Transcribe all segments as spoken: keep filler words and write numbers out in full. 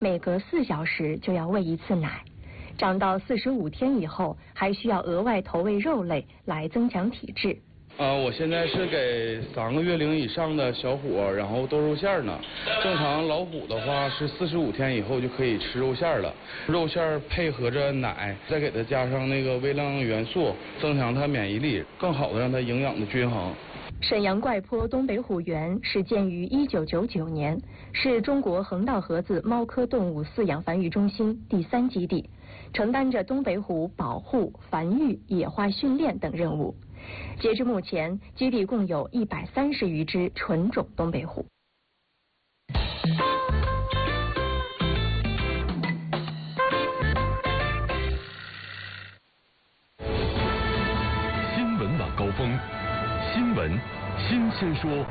每隔四小时就要喂一次奶。长到四十五天以后，还需要额外投喂肉类来增强体质。 呃，我现在是给三个月龄以上的小伙，然后豆肉馅呢。正常老虎的话是四十五天以后就可以吃肉馅了，肉馅配合着奶，再给它加上那个微量元素，增强它免疫力，更好的让它营养的均衡。 沈阳怪坡东北虎园始建于一九九九年，是中国横道河子猫科动物饲养繁育中心第三基地，承担着东北虎保护、繁育、野化训练等任务。截至目前，基地共有一百三十余只纯种东北虎。 新闻晚高峰，新闻新鲜说。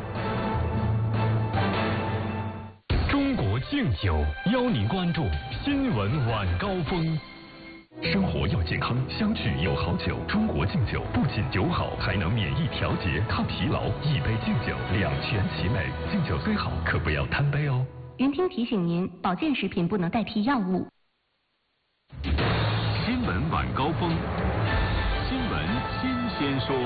中国敬酒邀您关注新闻晚高峰。生活要健康，相聚有好酒。中国敬酒不仅酒好，还能免疫调节、抗疲劳。一杯敬酒，两全其美。敬酒虽好，可不要贪杯哦。 云听提醒您，保健食品不能代替药物。 新闻晚高峰，新闻新鲜说。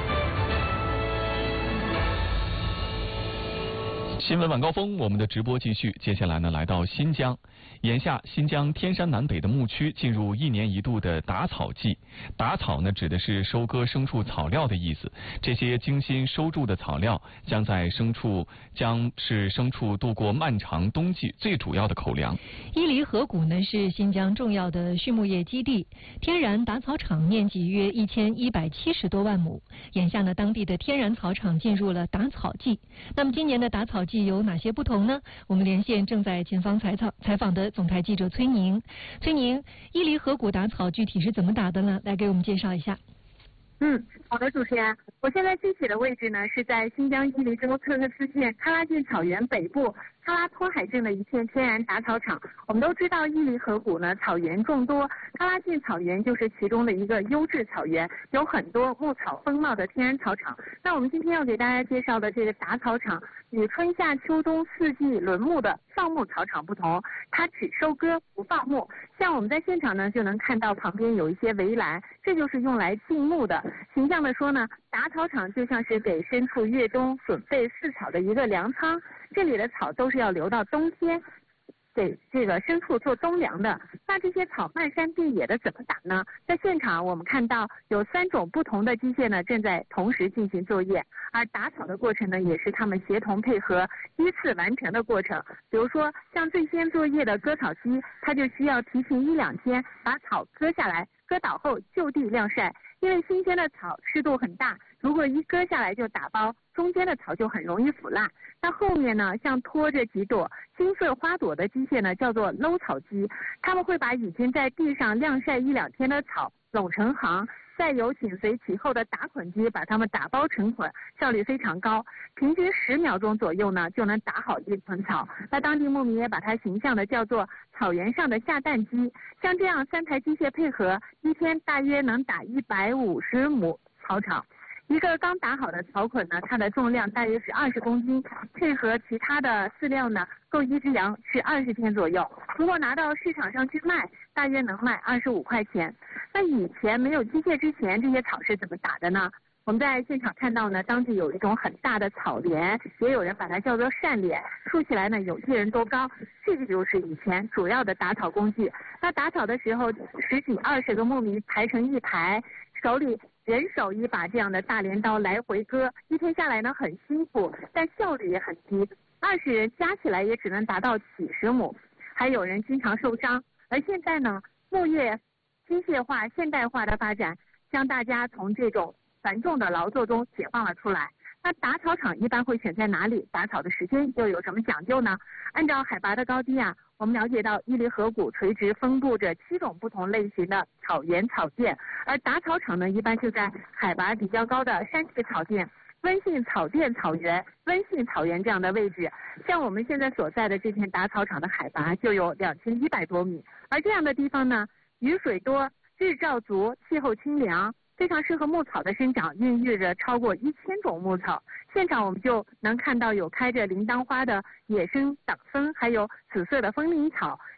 新闻晚高峰，我们的直播继续。接下来呢，来到新疆。眼下，新疆天山南北的牧区进入一年一度的打草季。打草呢，指的是收割牲畜草料的意思。这些精心收贮的草料，将在牲畜将是牲畜度过漫长冬季最主要的口粮。 伊犁河谷呢，是新疆重要的畜牧业基地，天然打草场面积约一千一百七十多万亩。眼下呢，当地的天然草场进入了打草季。那么今年的打草季有哪些不同呢？我们连线正在前方采访采访的总台记者崔宁。崔宁，伊犁河谷打草具体是怎么打的呢？来给我们介绍一下。 嗯，好的，主持人，我现在具体的位置呢是在新疆伊犁州特克斯县喀拉峻草原北部喀拉托海镇的一片天然打草场。我们都知道伊犁河谷呢草原众多，喀拉峻草原就是其中的一个优质草原，有很多牧草丰茂的天然草场。那我们今天要给大家介绍的这个打草场，与春夏秋冬四季轮牧的放牧草场不同，它只收割不放牧。像我们在现场呢就能看到旁边有一些围栏，这就是用来禁牧的。形象的说呢，打草场就像是给牲畜越冬准备饲草的一个粮仓，这里的草都是要留到冬天给这个牲畜做冬粮的。那这些草漫山遍野的怎么打呢？在现场我们看到有三种不同的机械呢正在同时进行作业，而打草的过程呢也是他们协同配合依次完成的过程。比如说像最先作业的割草机，它就需要提前一两天把草割下来，割倒后就地晾晒。因为新鲜的草湿度很大，如果一割下来就打包，中间的草就很容易腐烂。那后面呢，像拖着几朵金色花朵的机械呢，叫做搂草机，他们会把已经在地上晾晒一两天的草拢成行，再由紧随其后的打捆机把它们打包成捆，效率非常高，平均十秒钟左右呢就能打好一捆草。那当地牧民也把它形象的叫做草原上的下蛋机。像这样三台机械配合，一天大约能打一百五十亩草场。一个刚打好的草捆呢，它的重量大约是二十公斤，配合其他的饲料呢，够一只羊吃二十天左右。如果拿到市场上去卖，大约能卖二十五块钱。那以前没有机械之前，这些草是怎么打的呢？我们在现场看到呢，当地有一种很大的草帘，也有人把它叫做扇帘，竖起来呢有一人多高，这个就是以前主要的打草工具。那打草的时候，十几二十个牧民排成一排，手里人手一把这样的大镰刀来回割，一天下来呢很辛苦，但效率也很低，二十人加起来也只能达到几十亩，还有人经常受伤。而现在呢，牧业机械化现代化的发展，将大家从这种繁重的劳作中解放了出来。那打草场一般会选在哪里？打草的时间又有什么讲究呢？按照海拔的高低啊，我们了解到伊犁河谷垂直分布着七种不同类型的草原草甸，而打草场呢，一般就在海拔比较高的山地草甸、温性草甸草原、温性草原这样的位置。像我们现在所在的这片打草场的海拔就有两千一百多米，而这样的地方呢，雨水多，日照足，气候清凉， 非常适合牧草的生长，孕育着超过一千种牧草。现场我们就能看到有开着铃铛花的野生党枫，还有紫色的风铃草，